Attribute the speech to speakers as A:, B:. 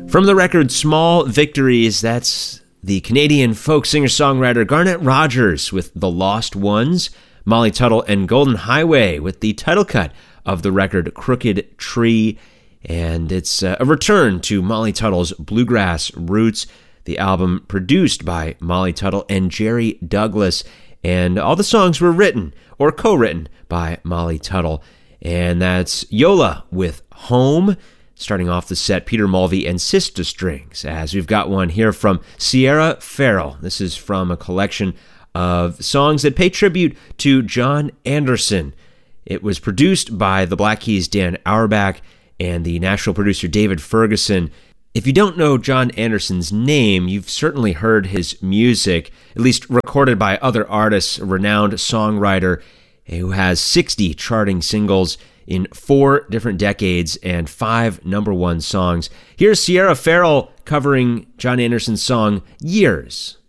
A: From the record Small Victories, that's the Canadian folk singer-songwriter Garnet Rogers with The Lost Ones, Molly Tuttle and Golden Highway with the title cut of the record Crooked Tree, and it's a return to Molly Tuttle's bluegrass roots, the album produced by Molly Tuttle and Jerry Douglas, and all the songs were written or co-written by Molly Tuttle, and that's Yola with Home. Starting off the set, Peter Mulvey and Sister Strings, as we've got one here from Sierra Farrell. This is from a collection of songs that pay tribute to John Anderson. It was produced by the Black Keys' Dan Auerbach and the Nashville producer David Ferguson. If you don't know John Anderson's name, you've certainly heard his music, at least recorded by other artists, a renowned songwriter who has 60 charting singles in 4 different decades and 5 #1 songs. Here's Sierra Farrell covering John Anderson's song, Years.